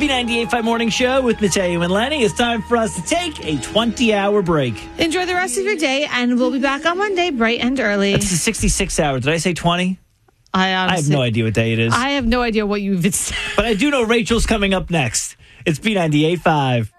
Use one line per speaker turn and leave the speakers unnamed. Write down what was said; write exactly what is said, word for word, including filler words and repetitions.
B ninety-eight point five Morning Show with Mateo and Lenny. It's time for us to take a twenty-hour break.
Enjoy the rest of your day, and we'll be back on Monday, bright and early.
It's a sixty-six hours. Did I say twenty?
I, honestly,
I have no idea what day it is.
I have no idea what you've said.
But I do know Rachel's coming up next. It's B ninety-eight point five.